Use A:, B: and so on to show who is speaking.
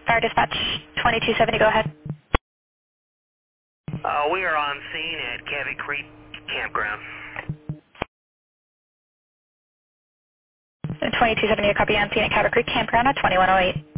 A: Fire Dispatch 2270, go ahead.
B: We are on scene at Cabot Creek Campground.
A: 2270, copy on scene at Cabot Creek Campground at 2108.